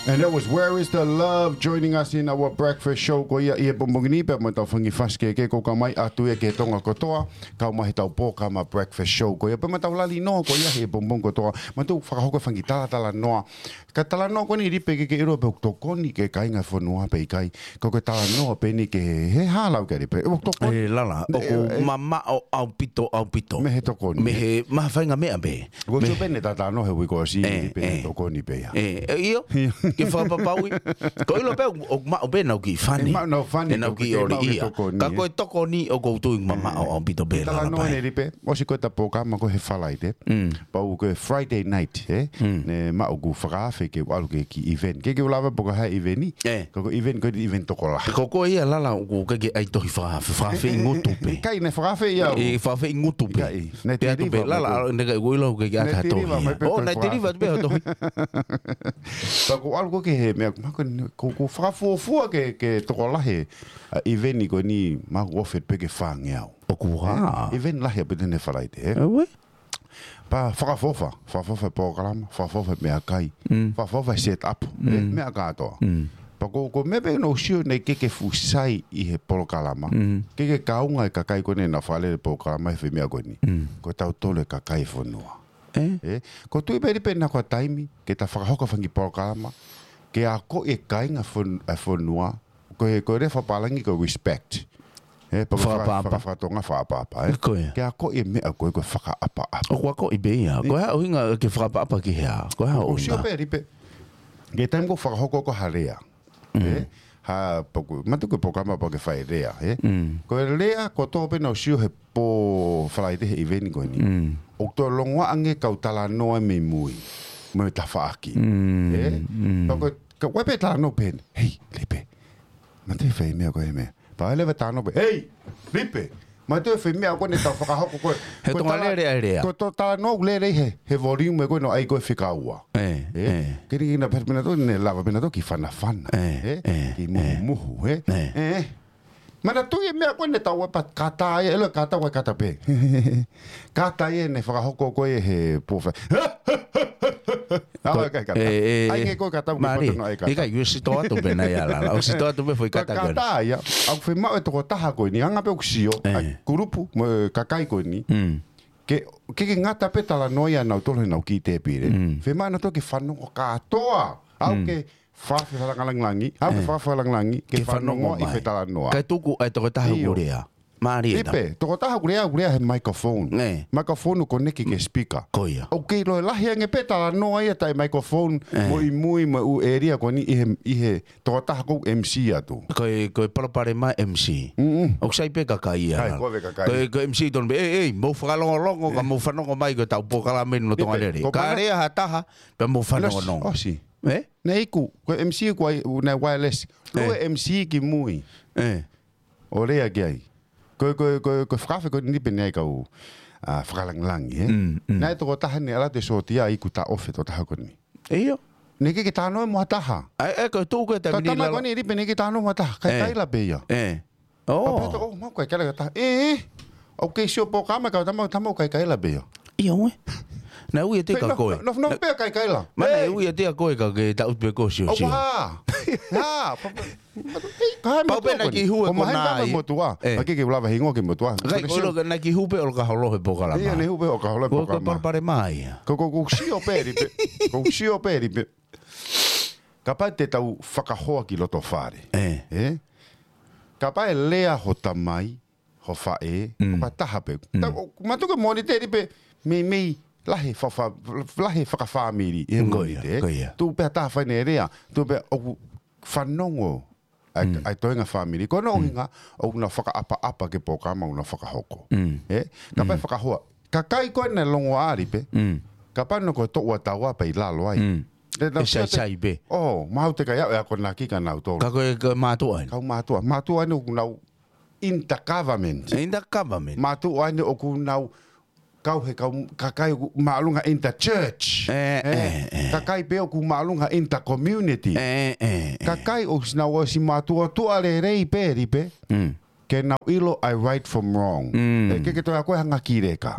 And that was Where is the Love joining us in our breakfast show. Ko ia bombongini pe mo tau whangi whaske ke ko ka mai atu e ke tonga kotoa. Ka mahi tau pō ka ma breakfast show. Ko ia pe mo tau lali noa ko ia he bombong kotoa. Ma tu whakahoko whangi tala noa. Ka tala noa ko ni ripe ke iro pe uktokoni ke kainga whanua pe kai. Ko ke tala noa pe ni ke he halau ke ripe. E lala, o mama o au pito. Me he tokoni. Me he maha whainga mea pe. Ko tu pene tata no he wiko si pe tokoni pe ya. Iyo. Ke whapapaui. Ko ilo pe o mao pe nau ki whane. Nau whane. Nau ki ori ia. Ka koe toko ni o koutu i mama o pito pe lala pai. Tala noa ne ripe. Osi koe ta pōka ma ko he whalai te. Pau koe Friday night. Ne mao ku whakawhi ke walu ke ki event. Ke ulawa poka hai eventi. Ko event koe di event toko la. Ko koe ia lala o ke ai tohi whakawhi ngutu pe. Kai ne whakawhi ia. E whakawhi ngutu pe. Ne te riva. Lala nega uilo ke aka tohi. O ne te riva pe tohi. Ko algo ke he mea ko whakafuafua ke toko lahe eventi ko ni mahu ofet pe ke whangeau. O kua. Event lahe pe tene whalai te. Awe? Pa whakafofa programa, whakafofa mea kai, whakafofa set up, mea katoa. Pa ko mepe no sio nei ke fusai i he polokalama. Ke kaunga e kakai kone na whale polokalama e whemea koni. Ko tau tole kakai whanua. Ko tui peri pena kua taimi, ke ta whakahoka whangi polokalama, ke a ko e kainga whanua, ko re whapalangi ko respect. Whakatonga whaapapa. Ke a ko e mea koe koe whakaapa. O kua ko i beia. Ko hea uhinga ke whakaapa ki hea. Ko hea o sio peri pe. Ke taimi ko whakahoko ko harea. Ha poku matu ko programa pa ke fai rea ko rea ko to pe no sio he po fai de event ko ni o to longwa ange ka utala no me mui me ta faaki ko ko pe ta no pen hey lipe mate fai me ko me pa ele ta no pe hey lipe mate fai me ko ne ta fa ko ko he to rea ko to ta no le he volume ko no ai ko fika ua que ni na perpenato ne lava penato ki fana ki muhu mana tu e mea koe ne tau pa kata e ele kata wa kata pe kata e ne whakahoko koe he pofa ai ke koe kata Mari, ika yu si toa tu pena ia lala o si toa tu pe foi kata koe kata ia au whi mau e toko taha koe ni anga pe uksio kurupu kakai koe ni ke ngata pe tala noia nau tolo nau ki te pire. Fe mana to ke whanongo katoa. Au ke whawhiwalangalangi. Au ke whawhiwalangalangi. Ke whanongo i fe tala noa. Kai tuku ai toko taha urea. Maari eta. Ipe, toko taha urea he microphone. Microphone ko neki ke speaker. Koia. O ke loe lahi ange pe tala noa ia tai microphone. Mo i mui mo u area ko ni ihe toko taha kou MC atu. Koe palapare mai MC. O sai pe kakai ia. Koe MC ton be mo whakalongo ka mo whanongo mai ko tau pokala menu no tonga lere. Ka rea ha taha pe mo whanongo nongo. Osi. Nei ku, koe MC ko na wireless. Koe MC ki mui. O rea ki ai. Ko whakawhi ko ni pene ai kau whakalangilangi, Nai toko taha ne ala te sotia i ku ta ofe to taha koni. Eio. Ne ke tāno e mua taha. Ko tūku e te mini lala. Tama koni ripe ne ke tāno mua taha. Kai kaila beia. Oh. Mau kai kaila taha. Au kei sio po kama kau tama kai kaila beia. Ia ue. Na ui e te ka koe. No pea kai kaila. Mana ui e te ka koe ka ke ta utpe ko sio sio. Pau pe na ki hue ko nai. Aki ke ulava hingo ke motua. Kai ko na ki hupe o ka holo he pokala. Ia ne hupe o ka holo he pokala. Ko pare mai. Ko sio peripe. Ko sio peripe. Kapai te tau whakahoa ki loto whare. Kapai lea ho tamai, ho whae, kapai taha pe. Matuke moni te ripe mei lahe whakawhamiri e moni te. Tu pea taha whaine rea. Tu pea o whanongo ai toenga whamiri. Ko no hinga o na whakaapa ke pokama una whakahoko. Kapai whakahoa. Kakai koe na longo ari pe. Kapai no koe toua taua pe i lalo ai. E sai be. Oh, mau te kai au e ako nā ki ka nau tōru. Ka koe mātua. Kau mātua. Mātua ane o kunau intergovernment. Intergovernment. Mātua ane o kunau kau he kakai maalunga interchurch. Kakai pe o ku maalunga intercommunity. Kakai o sinau o si mātua tua le rei pe ripe. Ke nau ilo I right from wrong. Ke toi a koe hanga kireka.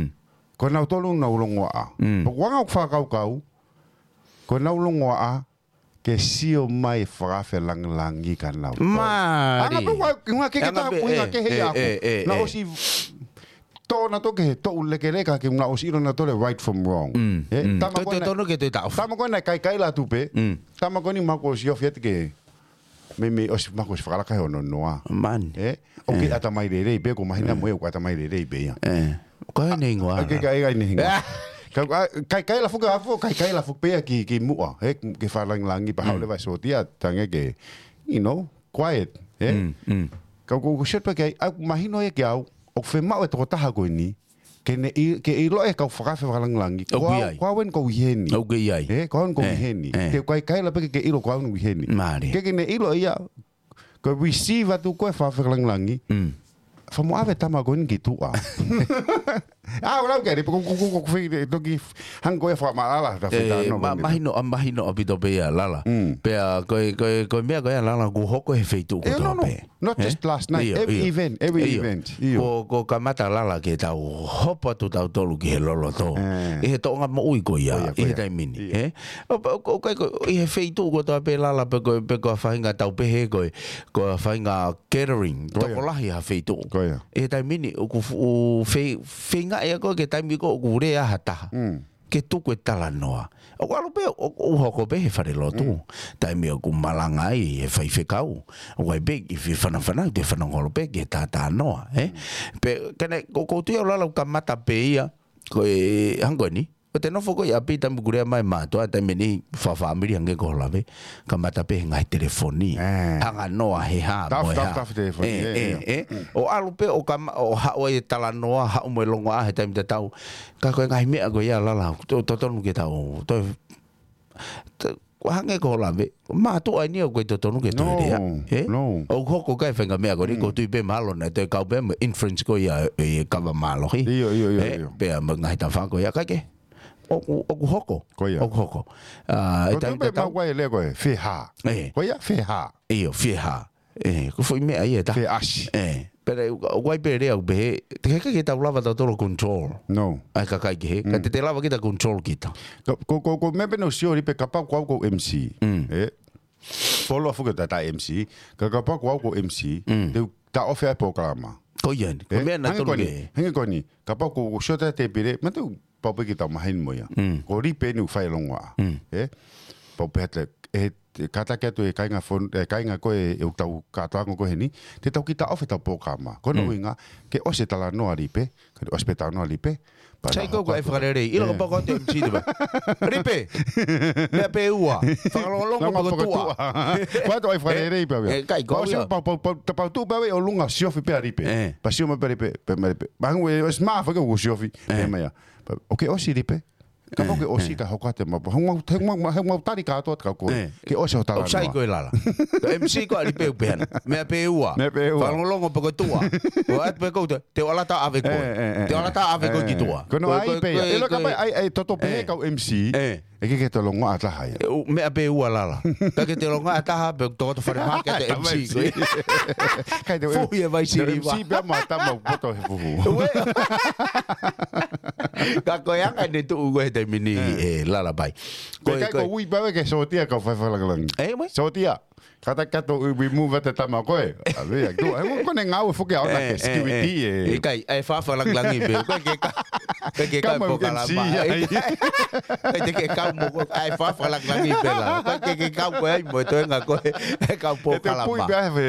Ko nau tolu nau longoa. Wanga o whakau kau. Ko nau longoa ke sio mai frafe langi kan lau. Mari. Anga ke ta ko nga ke he aku. Na osi to na to ke to ulekereka ke na osi na to le right from wrong. Tama ko na kai la tupe. Tama ko ni mako sio fiat ke me os mako fala ka ono noa. Man. O ke ata mai re be ko mahina mo ko ata mai re be ya. Ko ni ngwa. Ke kai ni ngwa. Kai la fuka afo kai la fuka ki mua ke langi pa haule vai sotia tange ke quiet ka ko shit pa ke au mahino e ke au o fe mau e to taha ko ni ke ilo e ka fuka langi kwa wen ko heni o ke ai ko heni ke kai la pe ke ilo ko wen heni ke ne ilo ia ko receive atu ko fa langi fa mo ave tama ko ngi tu wala ke ko fi to ki hango e fa mala da fita no mahino abito be lala pe ko me ko lala ku hoko e feito ko to pe not just last night every event ko kamata lala ke ta hopa tu ta to lu ke lolo to e to nga mo ui ko ya e dai mini ko e feito ko to pe lala pe ko fa nga ta pe he ko fa nga catering to ko la ya feito e dai mini o feinga e ko ke taimi ko gure a hata ke tu ko tala noa o alu pe o hoko pe he fare lotu taimi ko malanga e fai fekau o ai be i fana de fana ngolo pe ke ta noa pe kene ko tu la ka mata pe ia ko e hangoni o te no foko ia pe taimi gure mai ma to ta meni fa family hange ko la be ka mata pe ngai telefoni hanga noa he ha o alu pe o ka o ha o e tala noa ha o mo longo a he taimi te tau ka ko ngai me go ia la to nu ke tau to hange ko la be ma to ai ni o ko to nu ke to ia o hoko ka fenga me go ni ko tu be malo na te ka be inference ko ia e ka ba malo hi pe ma ngai ta fa ko ia ka ke o hoko e ta ta wa ele ko fe ha ko ya fe ha fe ha ko foi me aí ta fe ash pero o guai pere au be te que ta lava da todo control no ai ka ke te lava que ta control kita ko me no sio ri pe kapa ko MC follow fuga ta MC ka kapa ko MC te ta offer programa ko yen ko me na to ke henge ko ni kapa ko shota te pere me tu papa kita mahin moya ko ri pe nu fai longa papa et kata ke tu e kainga fon kainga ko e tau kata ko heni te tau kita ofe tau programa ko no inga ke o se tala no aripe ke hospital no aripe sai ko e frere ilo ko ko te msi de ba ripe me pe ua fa lo ko ko tua ko to e frere pa kai ko pa tu pa o lunga siofi pe aripe pa sio me pe ba ngwe sma fa ko siofi me ya okay o si ripe ka mo ke o si ka hokate ma hong tari ka to ka ko ke o so tala o sai ko lala MC ko ali pe pen me pe ua fa longo pe ko tua o at pe ko te wala ta ave ko ki tua ko no ai pe e lo ka ai to pe ka MC e ke to longo ata hai me pe ua lala ka ke te longo ata pe to fare ma ke te MC kai de fu ye vai si MC be mata mo poto he fu ka ko ya ka de tu go te mini lala bai ko ui ba ke sotia ka fa lang sotia kata kato remove te tama ko e ale tu ko ne ngau fu ke ona ke security e kai ai fa lang be ko ke ka po kala ba ai ke ka mo ai fa lang be la ko ke ka ko ai mo to nga ko ka po kala ba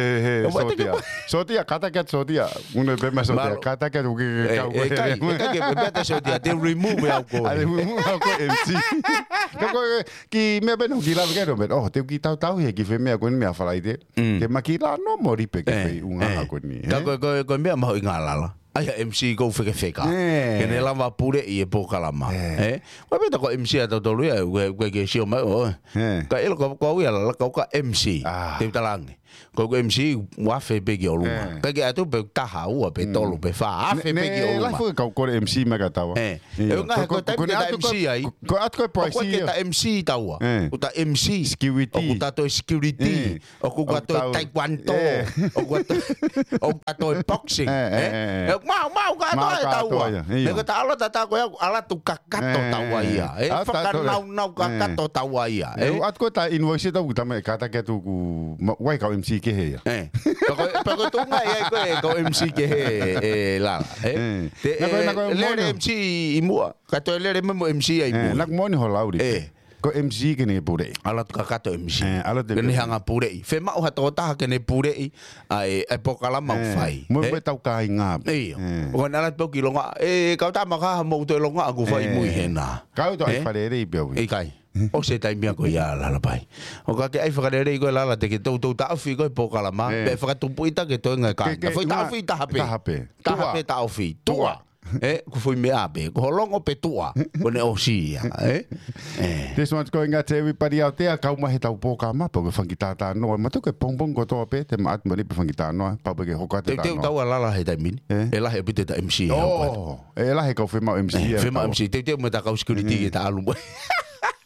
sotia kata kat sotia uno be ma sotia kata kat ke beta sotia te remove ya ko remove ko MC ko ki me ben ki la ke no te ki tau he ki fe me ko me afalaite ke makila no mori pe ke unga ko ni ko me ma ingala ai MC go fe feka ke ne lava pure e po kalama wa be ko MC ata to lu ya ke sio ma ka el ko ia la ko ka MC te talang ko MC wa fe be ki oluma ka ke atu be taha ua be tolu be fa a fe be ki oluma la fu ka ko MC mega tawa nga ko ta MC ai ko at ko poesia ko ta MC tawa o ta MC security o ta to security o ko to taekwondo o to boxing mau ka to tawa e ko ta ala ta ko ala tu kakato tawa ia e fa nau kakato tawa ia e at ko ta invoice ta uta me kata ke tu ku wai ka MC ke he pero tu ngai ko MC ke he la le MC imua ka to le mo MC ai mu nak mo ni holauri ko MC ke ne pure ala tu kakato MC ke ne hanga pure fe ma o hato ta ke ne pure ai e pokala mau fai mo be tau ka inga o na la poki longa ka ta ma ka mo to longa ku fai mu hena ka to ai fare re be e kai o se tai mia ko ia la la pai o ka ke ai fare re ko la la te ke to ta fi ko pokala ma be fa tu puita ke to nga ka foi ta fi ta hape ta fi tua ku foi me abe ko longo petua ko ne osia this one's going out to everybody out there ka uma he tau poka ma po ke fangita ta no ma to ke pong ko to pe te ma at mari pe fangita no pa ke hokate ta no te tau la he tai min e la he bite ta MC e la he ko fe ma MC fe ma MC te me ta ka security ta alu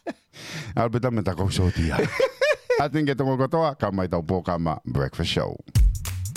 Albeta me ta ko so dia I think que tongo kotoa ka mai tau poka ma breakfast show